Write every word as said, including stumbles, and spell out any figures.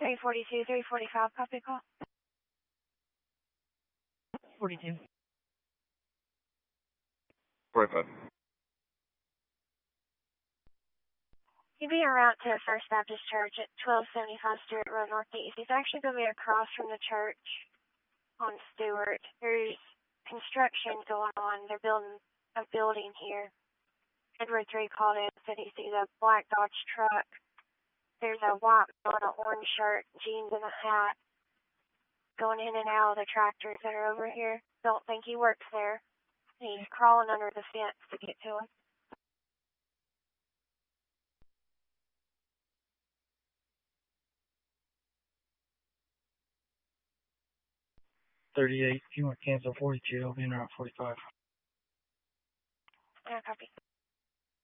three forty-two, three forty-five, copy call. forty-two. forty-five. He'd be en route to First Baptist Church at twelve seventy-five Stewart Road Northeast. He's actually going to be across from the church on Stewart. There's construction going on. They're building a building here. Edward three called in and said he sees a black Dodge truck. There's a white man on an orange shirt, jeans and a hat, going in and out of the tractors that are over here. Don't think he works there. He's crawling under the fence to get to us. thirty-eight. If you want to cancel forty-two, I'll be in around forty-five. Yeah, copy.